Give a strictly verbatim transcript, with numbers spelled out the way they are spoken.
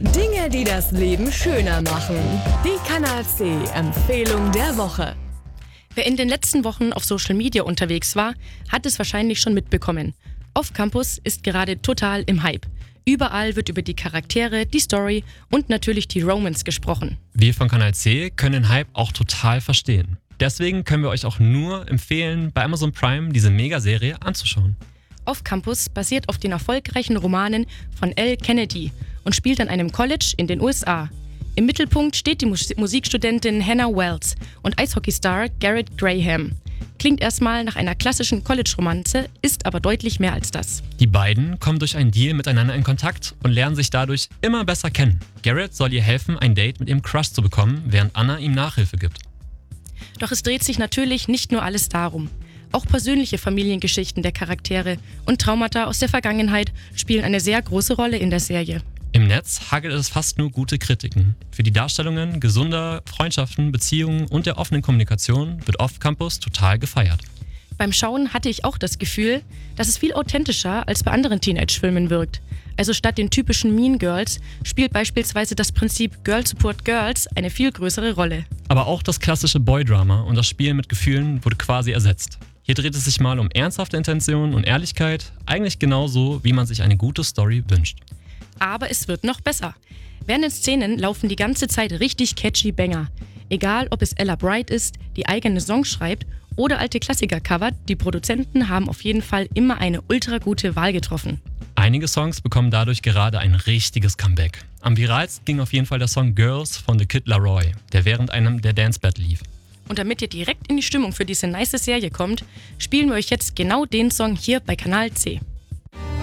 Dinge, die das Leben schöner machen. Die Kanal C Empfehlung der Woche. Wer in den letzten Wochen auf Social Media unterwegs war, hat es wahrscheinlich schon mitbekommen. Off Campus ist gerade total im Hype. Überall wird über die Charaktere, die Story und natürlich die Romance gesprochen. Wir von Kanal C können den Hype auch total verstehen. Deswegen können wir euch auch nur empfehlen, bei Amazon Prime diese Megaserie anzuschauen. Off Campus basiert auf den erfolgreichen Romanen von Elle Kennedy und spielt an einem College in den U S A. Im Mittelpunkt steht die Mus- Musikstudentin Hannah Wells und Eishockeystar Garrett Graham. Klingt erstmal nach einer klassischen College-Romanze, ist aber deutlich mehr als das. Die beiden kommen durch einen Deal miteinander in Kontakt und lernen sich dadurch immer besser kennen. Garrett soll ihr helfen, ein Date mit ihrem Crush zu bekommen, während Anna ihm Nachhilfe gibt. Doch es dreht sich natürlich nicht nur alles darum. Auch persönliche Familiengeschichten der Charaktere und Traumata aus der Vergangenheit spielen eine sehr große Rolle in der Serie. Im Netz hagelt es fast nur gute Kritiken. Für die Darstellungen gesunder Freundschaften, Beziehungen und der offenen Kommunikation wird Off Campus total gefeiert. Beim Schauen hatte ich auch das Gefühl, dass es viel authentischer als bei anderen Teenage-Filmen wirkt. Also statt den typischen Mean Girls spielt beispielsweise das Prinzip Girl Support Girls eine viel größere Rolle. Aber auch das klassische Boy-Drama und das Spielen mit Gefühlen wurde quasi ersetzt. Hier dreht es sich mal um ernsthafte Intentionen und Ehrlichkeit, eigentlich genauso, wie man sich eine gute Story wünscht. Aber es wird noch besser. Während den Szenen laufen die ganze Zeit richtig catchy Banger. Egal, ob es Ella Bright ist, die eigene Songs schreibt oder alte Klassiker covert, die Produzenten haben auf jeden Fall immer eine ultra gute Wahl getroffen. Einige Songs bekommen dadurch gerade ein richtiges Comeback. Am viralsten ging auf jeden Fall der Song Girls von The Kid Laroi, der während einem der Dance Battle lief. Und damit ihr direkt in die Stimmung für diese nice Serie kommt, spielen wir euch jetzt genau den Song hier bei Kanal C.